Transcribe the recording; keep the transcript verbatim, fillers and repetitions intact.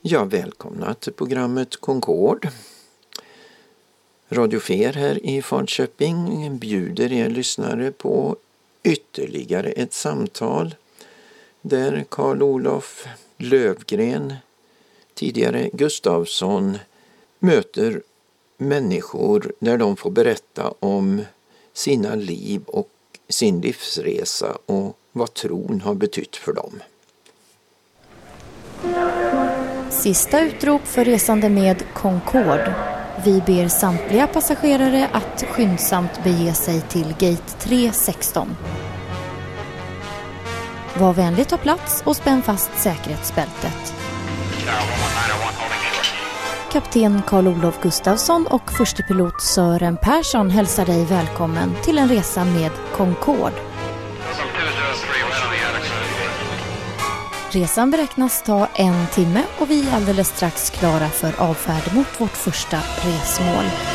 Ja, välkomna till programmet Concord. Radio Fer här i Falköping bjuder er lyssnare på ytterligare ett samtal där Carl-Olof Lövgren, tidigare Gustafsson, möter människor där de får berätta om sina liv och sin livsresa och vad tron har betytt för dem. Sista utrop för resande med Concord. Vi ber samtliga passagerare att skyndsamt bege sig till gate tre sexton. Var vänlig ta plats och spänn fast säkerhetsbältet. Kapten Carl-Olof Gustafsson och förstepilot Sören Persson hälsar dig välkommen till en resa med Concord. Resan beräknas ta en timme och vi är alldeles strax klara för avfärd mot vårt första resmål.